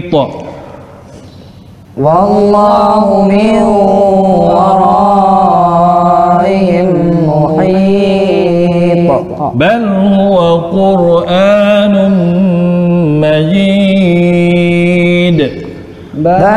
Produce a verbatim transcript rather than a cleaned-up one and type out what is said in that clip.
محيط والله من ورائهم محيط بل هو قرآن مجيد بل